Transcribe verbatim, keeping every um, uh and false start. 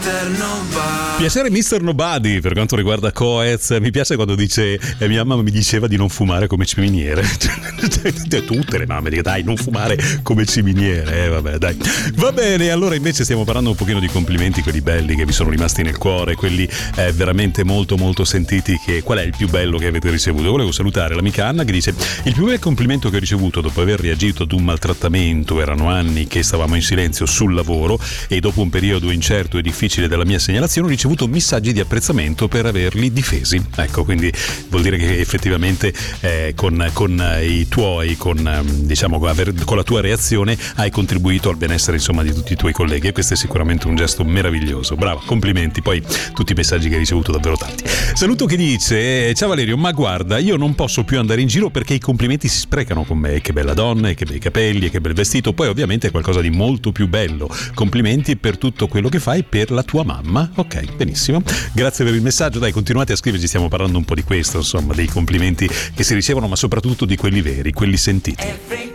mister Nobody. Piacere mister Nobody per quanto riguarda Coez. Mi piace quando dice eh, mia mamma mi diceva di non fumare come ciminiere. Tutte le mamme dicono dai non fumare come ciminiere, eh, vabbè dai. Va bene, allora invece stiamo parlando un pochino di complimenti, quelli belli che vi sono rimasti nel cuore, quelli eh, veramente molto molto sentiti. Che qual è il più bello che avete ricevuto? Volevo salutare l'amica Anna che dice: il più bel complimento che ho ricevuto dopo aver reagito ad un maltrattamento, erano anni che stavamo in silenzio sul lavoro e dopo un periodo incerto e difficile della mia segnalazione ho ricevuto messaggi di apprezzamento per averli difesi. Ecco, quindi vuol dire che effettivamente eh, con, con i tuoi, con diciamo aver, con la tua reazione hai contribuito al benessere insomma di tutti i tuoi colleghi, e questo è sicuramente un gesto meraviglioso. Bravo, complimenti. Poi tutti i messaggi che hai ricevuto, davvero tanti. Saluto che dice: ciao Valerio, ma guarda, io non posso più andare in giro perché i complimenti si sprecano con me. Che bella donna, e che bei capelli, e che bel vestito. Poi ovviamente è qualcosa di molto più bello. Complimenti per tutto quello che fai per la tua mamma. Ok, benissimo, grazie per il messaggio. Dai, continuate a scriverci, stiamo parlando un po' di questo, insomma, dei complimenti che si ricevono, ma soprattutto di quelli veri, quelli sentiti.